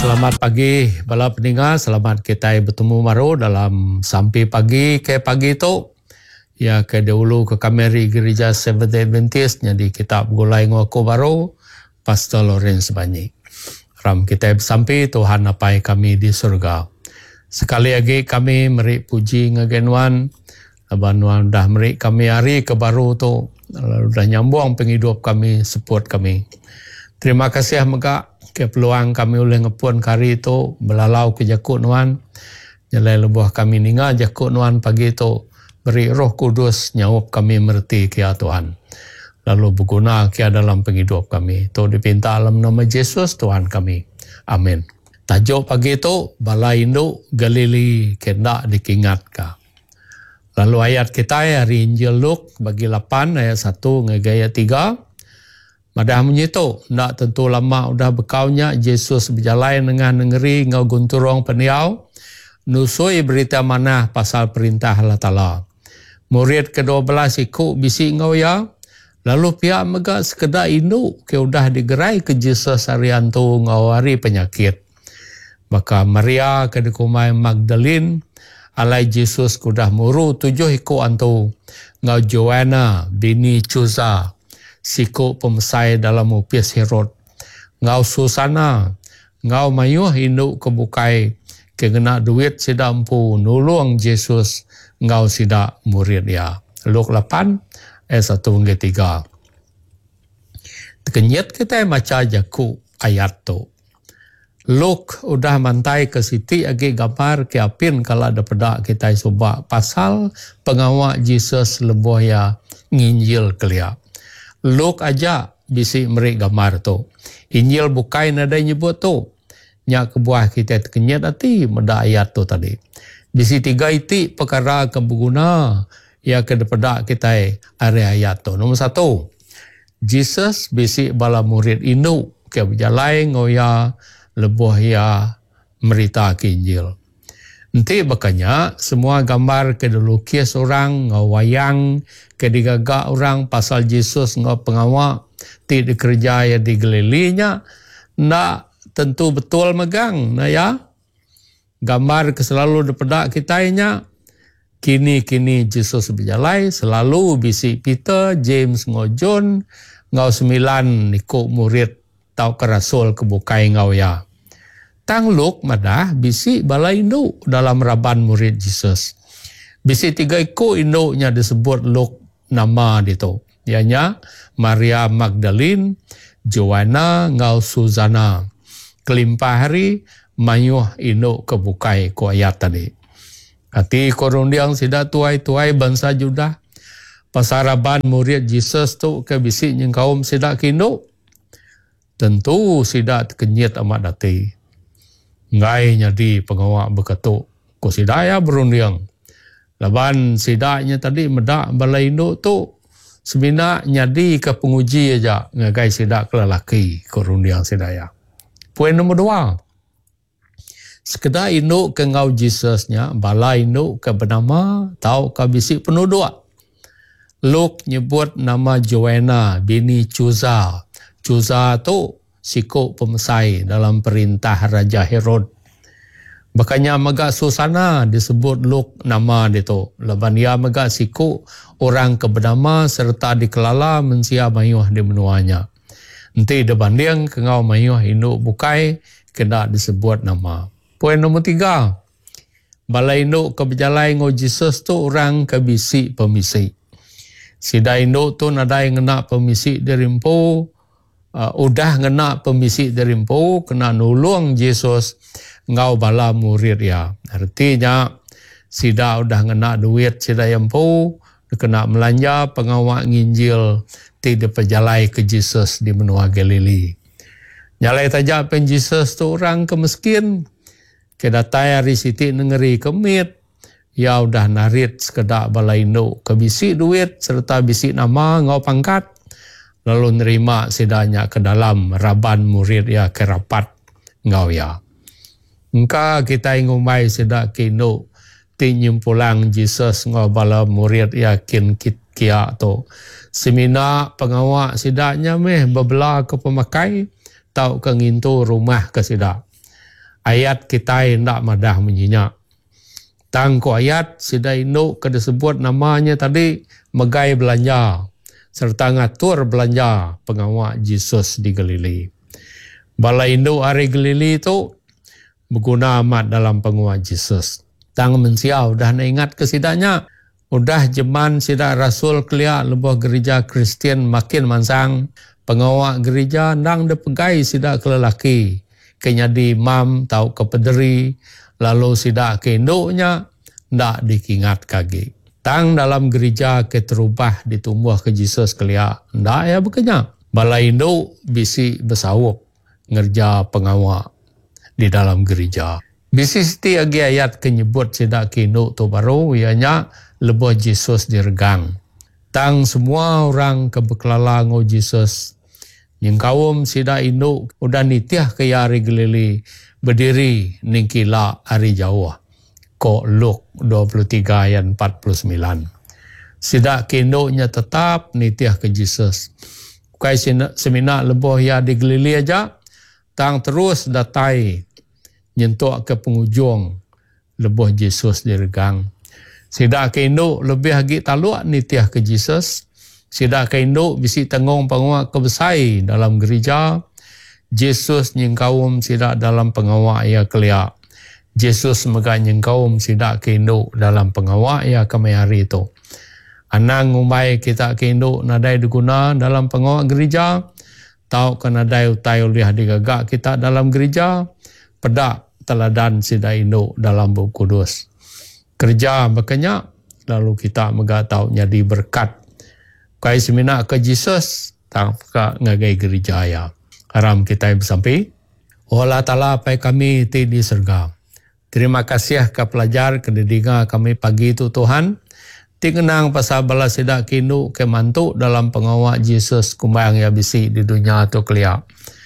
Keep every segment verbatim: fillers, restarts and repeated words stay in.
Selamat pagi bala pendengar, selamat kita bertemu maru dalam sampai pagi ke pagi tu. Ya ke dahulu ke kameri gereja Seventh Day Adventist jadi kita gulai ngaku baru Pastor Lawrence Banyi. Ram kita sampai Tuhan apai kami di surga. Sekali lagi kami meri puji ngagenwan abanwan dah meri kami hari ke baru tu lalu dah nyambung penghidup kami, support kami. Terima kasih mega ke peluang kami oleh ngepun kari itu belalau ke jakut nuan nyalai lebuh kami ninga jakut nuan pagi itu beri Roh Kudus nyawap kami merti kia Tuhan lalu berguna kia dalam penghidup kami itu dipinta dalam nama Yesus Tuhan kami, amin. Tajuk pagi itu bala induk Galili kendak dikingat ka. Lalu ayat kita hari Injil Luk bagi lapan ayat satu ngegaya tiga. Madah menyitu, nak tentu lama udah bekaunya Yesus berjalan dengan negeri ngau gunturong peniau, nusui berita manah pasal perintah Allah Ta'ala. Murid kedua belas ikut bisi ngau ya, lalu pihak mega sekedar induk ke udah digerai ke Yesus harian tu ngau hari penyakit. Maka Maria kedekumai Magdalene, alai Yesus kudah muru tujuh ikut antu, ngau Joanna bini Chuza, siku pemesai dalam upis Herod. Ngau Susana, ngau mayuh induk kebukai kegena duit sida empu nulung Yesus ngau sida murid ya. Luk lapan ayat satu hingga tiga. Kenyat kita maca jaku ayat tu. Luk udah mantai ke siti agi gambar ke apin kalau ada pedak kita subak pasal pengawak Yesus lebuh ya nginjil kelia. Luk aja bisi meri gambar tu. Injil bukai nada nyebut tu. Nyak kebuah kita terkenyat hati meda ayat tu tadi. Bisi tiga iti perkara kebeguna ya kedepada kita hari ayat tu. Nombor satu, Jesus bisi bala murid induk ke berjalai ngoya lebuh ya merita ke Injil. Nanti bakanya semua gambar kedulukis orang ngau wayang kedigagak orang pasal Yesus ngau pengawak ti dikerja ya di Galilinya nak tentu betul megang na ya gambar ke selalu dipedak kitanya kini-kini Yesus berjalai selalu bisi Peter, James ngau John ngau sembilan ikut murid tau ke rasul kebukai ngau ya. Tang Luk madah bisi bala induk dalam raban murid Yesus. Bisi tiga ikut induknya disebut Luk nama itu. Ianya Maria Magdalene, Joanna ngau Susana. Kelimpah hari mayuh induk kebukai ku ayat tadi. Hati korundiang sida tuai-tuai bangsa Judah. Pasaraban murid Yesus tu ke bisi nyeng kaum sida kinduk. Tentu sida kenyit amat dati. Ngai nyadi pengawak berketuk ku sidaya berundiang. Laban sidanya tadi medak balai induk tu semina nyadi ke penguji aja ngagai sidak lelaki korundiang sidaya. Poin nombor dua. Sekedar induk ke ngau Jesusnya balai induk ke bernama tau ke bisi penuduk. Luk nyebut nama Joanna bini Chuza. Chuza tu sikuk pemesai dalam perintah Raja Herod. Makanya mega Susana disebut Luk nama dia tu. Leban dia mega sikuk orang kebernama serta dikelala mensia mayuh di menuanya. Nanti dibanding ke ngau mayuh induk bukai kena disebut nama. Poin nombor tiga. Balai induk ke berjalai ngau Yesus tu orang kebisi pemisi. Sida induk tu nadai ngena pemisi dirimpu. Uh, udah ngena pembisik dari empu kena nulung Yesus ngau bala murid ya. Artinya sida udah ngena duit sida empu kena melanja pengawak nginjil tidak perjalai ke Yesus di benua Galili. Nyalai taja pen Yesus tu orang kemiskin kedatai hari siti negeri kemit ya udah narit sekedar bala induk ke bisik duit serta bisik nama ngau pangkat. Lalu nerima sidanya ke dalam raban murid ya ke rapat ngau ya. Engka kita ingumai sida kinu tinyumpulang Yesus ngau bala murid ya kin kit kia tu. Semina pengawak sidanya meh bebelah ke pemakai tau ke ngintu rumah ke sida. ayat kita hendak madah menyenyak. Tang ko ayat sida induk kada sebut namanya tadi megai belanja serta ngatur belanja pengawak Yesus di Galili. Bala induk hari Galili itu berguna amat dalam pengawak Yesus. Tang mensiau dah nak ingat ke sidanya. Udah jeman sida rasul keliak lebuh gereja Kristian makin mansang. Pengawak gereja nang depegai sida ke lelaki. Kenyadi imam tau ke pederi. Lalu sida ke induknya ndak dikingat kagi. Tang dalam gereja ke terubah ditumbuh ke Yesus keliak. Ndak ya bekenya. Bala induk bisi bersawuk ngerja pengawak di dalam gereja. Bisi siti agi ayat kenyebut sida ke induk tu baru ianya lebuh Yesus diregang. Tang semua orang kebekelala ngo Yesus. Yang kaum sida induk udah nitiah ke hari Galili berdiri ningkila hari jauh. Ko Luk dua puluh tiga ayat empat puluh sembilan. Sida ke induknya tetap nitiah ke Yesus. Kai semina lebuh ya di Galili aja. Tang terus datai nyentuk ke penghujung lebuh Yesus diregang. Sida ke induk lebih lagi taluk nitiah ke Yesus. Sida ke induk bisi tengong pengawak kebesai dalam gereja. Yesus nyengkaum sida dalam pengawak ia keliak. Yesus mega nyengkaum sida ke induk dalam pengawak ia kemai hari itu. Anang umai kita ke induk nadai diguna dalam pengawak gereja. Tau ke nadai utai uliah digagak kita dalam gereja. Pedak teladan sida induk dalam Buku Kudus. Kerja berkenyak, lalu kita mega tahu jadi berkat. Kai semina ke Yesus, tak ka ngagai gereja ya. Haram kita bersampai. Allah Ta'ala pai kami ti di surga. Terima kasih ke pelajar kedengar kami pagi itu Tuhan. Ti kenang pasal bala sida kinu ke mantu dalam pengawak Yesus kumbayang ya bisi di dunia tu keliak.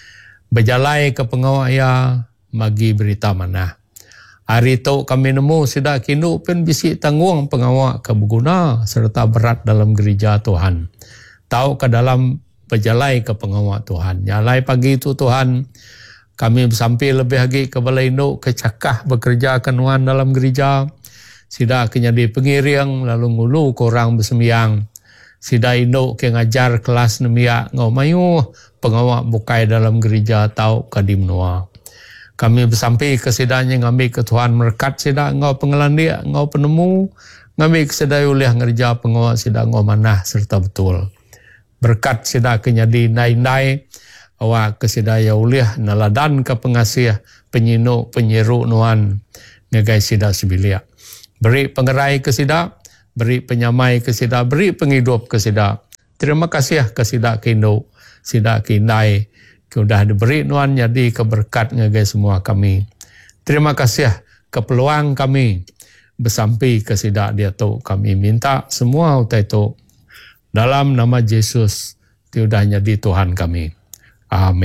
Berjalai ke pengawak ya bagi berita mana. Hari itu kami nemu sida kinu pun bisi tanggung pengawak kebeguna serta berat dalam gereja Tuhan. Tahu ke dalam berjalai ke pengawak Tuhan. Nyalai pagi itu Tuhan, kami bersampai lebih lagi ke balai induk, ke cakah bekerja kenuan dalam gereja. Sida kenyadi pengiring, lalu ngulu korang bersembiang. Sida induk ke ngajar kelas nemiak, ngau mayu pengawak bukai dalam gereja tahu ke dimnua. Kami bersampai ke sidanya ngambil ke Tuhan merkat sida ngau pengelandia, ngau penemu, ngambil ke sida uliah ngerja pengawak sida ngau manah serta betul. Berkat sida kenyadi nai-nai, awak ke sida ya uliah naladan ke pengasih, penyinuk, penyeru nuan, ngagai sida sebilia. Beri pengerai ke sida, beri penyamai ke sida, beri penghidup ke sida. Terima kasih ke sida kindu, sida kindai, sudah diberi nuan jadi keberkat ngagai semua kami. Terima kasih ke peluang kami bersampai ke sida dia tu. Kami minta semua utai tu dalam nama Yesus sudah jadi Tuhan kami. Amin.